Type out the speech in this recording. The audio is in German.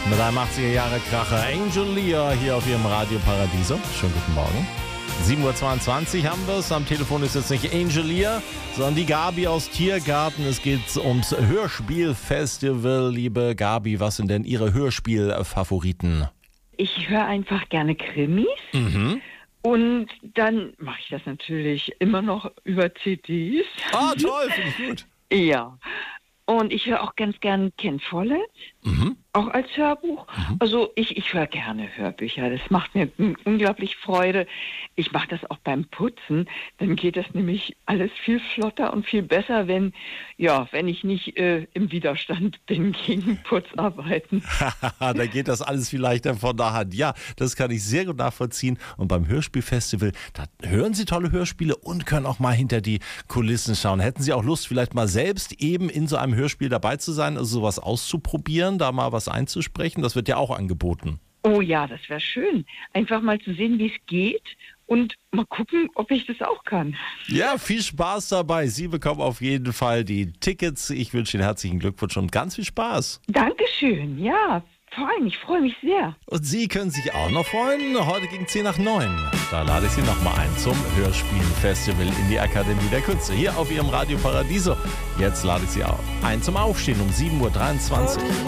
Mit einem 80er-Jahre-Kracher Angel Leah hier auf Ihrem Radio Paradiso. Schönen guten Morgen. 7.22 Uhr haben wir es. Am Telefon ist jetzt nicht Angel Leah, sondern die Gabi aus Tiergarten. Es geht ums Hörspielfestival. Liebe Gabi, was sind denn Ihre Hörspielfavoriten? Ich höre einfach gerne Krimis. Und dann mache ich das natürlich immer noch über CDs. Ah, toll, finde ich gut. Ja. Und ich höre auch ganz gern Ken Follett, auch als Hörbuch. Also ich höre gerne Hörbücher. Das macht mir unglaublich Freude. Ich mache das auch beim Putzen. Dann geht das nämlich alles viel flotter und viel besser, wenn ich nicht im Widerstand bin gegen Putzarbeiten. Da geht das alles viel leichter von der Hand. Ja, das kann ich sehr gut nachvollziehen. Und beim Hörspielfestival, da hören Sie tolle Hörspiele und können auch mal hinter die Kulissen schauen. Hätten Sie auch Lust, vielleicht mal selbst eben in so einem Hörspiel dabei zu sein, also sowas auszuprobieren, da mal was einzusprechen? Das wird ja auch angeboten. Oh ja, das wäre schön. Einfach mal zu sehen, wie es geht und mal gucken, ob ich das auch kann. Ja, viel Spaß dabei. Sie bekommen auf jeden Fall die Tickets. Ich wünsche Ihnen herzlichen Glückwunsch und ganz viel Spaß. Dankeschön, ja. Vor allem, ich freue mich sehr. Und Sie können sich auch noch freuen. Heute gegen 10:09. Da lade ich Sie nochmal ein zum Hörspielfestival in die Akademie der Künste. Hier auf Ihrem Radio Paradiso. Jetzt lade ich Sie auch ein zum Aufstehen um 7.23 Uhr.